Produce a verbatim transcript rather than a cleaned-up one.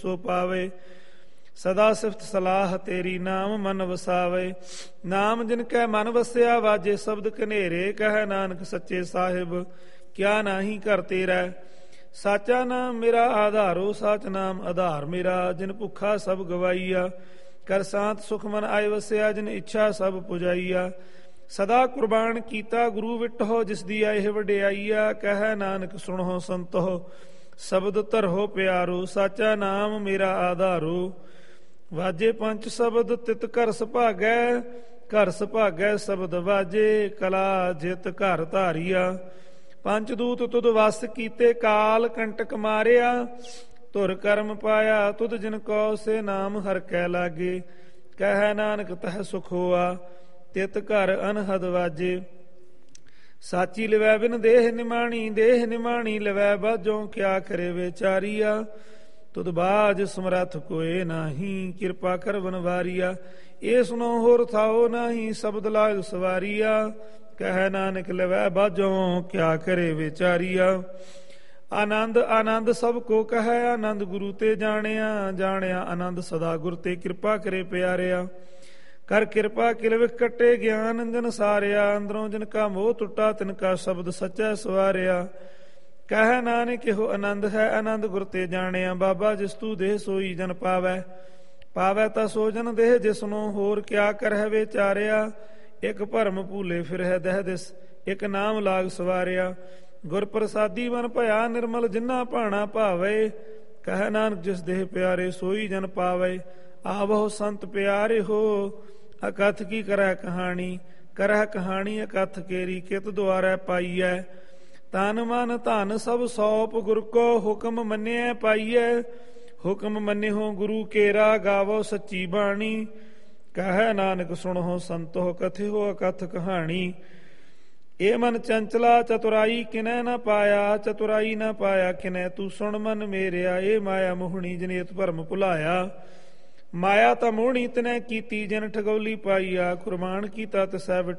ਸੋ ਪਾਵੇ। ਸਦਾ ਸਿਫਤ ਸਲਾਹ ਤੇਰੀ ਨਾਮ ਮਨ ਵਸਾਵੇ। ਨਾਮ ਜਿਨ ਕੈ ਮਨ ਵਸਿਆ ਵਾਜੇ ਸ਼ਬਦ ਕਨੇਰੇ। ਕਹਿ ਨਾਨਕ ਸੱਚੇ ਸਾਹਿਬ ਕਿਆ ਨਾਹੀ ਘਰ ਤੇਰਾ। ਸਾਚਾ ਨਾਮ ਮੇਰਾ ਆਧਾਰੋ ਸਾਚ ਨਾਮ ਆਧਾਰ ਮੇਰਾ। ਜਿਨ ਭੁੱਖਾ ਸਭ ਗਵਾਈਆ ਕਰ ਸਾਂਤ ਸੁਖ ਮਨ ਆਏ ਵਸਿਆ। ਜਿਨ ਇੱਛਾ ਸਭ ਪੁਜਾਈਆ ਸਦਾ ਕੁਰਬਾਨ ਕੀਤਾ ਗੁਰੂ ਵਿਟਹੁ। ਜਿਸ ਦੀ ਆਏ ਵਡਿਆਈਆ ਕਹਿ ਨਾਨਕ ਸੁਣੋ ਸੰਤੋ ਸ਼ਬਦ ਧਰੋ ਪਿਆਰੋ। ਸਾਚਾ ਨਾਮ ਮੇਰਾ ਆਧਾਰੋ ਵਾਜੇ ਪੰਚ ਸ਼ਬਦ ਤਿਤ ਘਰ ਸੁਭਾਗੈ। ਘਰ ਸੁਭਾਗੈ ਸ਼ਬਦ ਵਾਜੇ ਕਲਾ ਜਿਤ ਘਰ ਧਾਰੀਆ। ਪੰਚ ਦੂਤ ਤੁਧ ਵਸ ਕੀਤੇ ਕਾਲ ਕੰਟਕ ਮਾਰਿਆ। ਧੁਰ ਕਰਮ ਪਾਇਆ ਤੁਧ ਜਿਨ ਕੋ ਸੇ ਨਾਮ ਹਰ ਕੈ ਲਾਗੇ। ਕਹਿ ਨਾਨਕ ਤਹ ਸੁਖ ਹੋਆ ਤਿਤ ਘਰ ਅਨਹਦ ਵਾਜੇ। ਸਾਚੀ ਲਿਵੈ ਬਿਨ ਦੇਹ ਨਿਮਾਣੀ ਦੇਹ ਨਿਮਾਣੀ ਲਿਵੈ ਬਾਝੋਂ ਕਿਆ ਕਰੇ ਵਿਚਾਰੀਆ। ਤੁਧ ਬਾਝ ਸਮਰੱਥ ਕੋਏ ਨਾਹੀ ਕਿਰਪਾ ਕਰ ਬਨਵਾਰੀਆ। ਇਹ ਸੁਨੋ ਹੋਰ ਥਾਓ ਨਾਹੀ ਸ਼ਬਦ ਲਾਗ ਸਵਾਰੀਆ। ਕਹਿ ਨਾਨਕ ਲਿਵੈ ਬਾਝੋਂ ਕਿਆ ਕਰੇ ਵਿਚਾਰੀਆ। ਆਨੰਦ ਆਨੰਦ ਸਭ ਕੋ ਕਹੈ ਆਨੰਦ ਗੁਰੂ ਤੇ ਜਾਣਿਆ। ਜਾਣਿਆ ਆਨੰਦ ਸਦਾ ਗੁਰ ਤੇ ਕਿਰਪਾ ਕਰੇ ਪਿਆਰਿਆ। ਕਰ ਕਿਰਪਾ ਕਿਲਵਿਖ ਕੱਟੇ ਗਿਆਨ ਅੰਜਨ ਸਾਰਿਆ। ਅੰਦਰੋਂ ਜਿਨ ਕਾ ਮੋਹ ਟੁੱਟਾ ਤਿਨ ਕਾ ਸ਼ਬਦ ਸੱਚਾ ਸਵਾਰਿਆ। ਕਹਿ ਨਾਨਕ ਇਹੋ ਆਨੰਦ ਹੈ ਆਨੰਦ ਗੁਰ ਤੇ ਜਾਣਿਆ। ਬਾਬਾ ਜਿਸ ਤੂ ਦੇਹ ਸੋਈ ਜਨ ਪਾਵੈ ਪਾਵੈ ਤਾਂ ਸੋ ਜਨ ਦੇਹ। ਜਿਸਨੂੰ ਹੋਰ ਕਿਆ ਕਰਹਿ ਵਿਚਾਰਿਆ। ਇੱਕ ਭਰਮ ਭੂਲੇ ਫਿਰਹਿ ਦਹਿ ਦਿਸ ਇੱਕ ਨਾਮ ਲਾਗ ਸਵਾਰਿਆ। ਗੁਰ ਪ੍ਰਸਾਦੀ ਮਨ ਭਇਆ ਨਿਰਮਲ ਜਿਨਾ ਭਾਣਾ ਭਾਵੇ। ਕਹਿ ਨਾਨਕ ਜਿਸ ਦੇਹ ਪਿਆਰੇ ਸੋਈ ਜਨ ਪਾਵੇ। ਆਵਹੁ ਸੰਤ ਪਿਆਰੇ ਹੋ ਅਕਥ ਕੀ ਕਰਹਿ ਕਹਾਣੀ। ਕਰਹਿ ਕਹਾਣੀ ਅਕਥ ਕੇਰੀ ਕਿਤ ਦੁਆਰੈ ਪਾਈਐ। ਤਨ ਮਨ ਧਨ ਸਭ ਸੌਪ ਗੁਰ ਕੋ ਹੁਕਮ ਮੰਨਿਐ ਪਾਈਐ। ਹੁਕਮ ਮੰਨਿਓ ਗੁਰੂ ਕੇਰਾ ਗਾਵੋ ਸੱਚੀ ਬਾਣੀ। ਕਹਿ ਨਾਨਕ ਸੁਣੋ ਸੰਤੋ ਕਥਿਓ ਅਕਥ ਕਹਾਣੀ। ਇਹ ਮਨ ਚੰਚਲਾ ਚਤੁਰਾਈ ਕਿਨੈ ਨਾ ਪਾਇਆ। ਚਤੁਰਾਈ ਨਾ ਪਾਇਆ ਕਿਨੈ ਤੂੰ ਸੁਣ ਮਨ ਮੇਰਿਆ। ਇਹ ਮਾਇਆ ਮੋਹਣੀ ਜਨੇਤ ਭਰਮ ਭੁਲਾਇਆ। ਮਾਇਆ ਤਾਂ ਮੋਹਣੀ ਤਨੈ ਕੀਤੀ ਜਿਨ ਠਗੌਲੀ ਪਾਈਆ। ਕੁਰਬਾਨ ਕੀਤਾ ਤਿਸੈ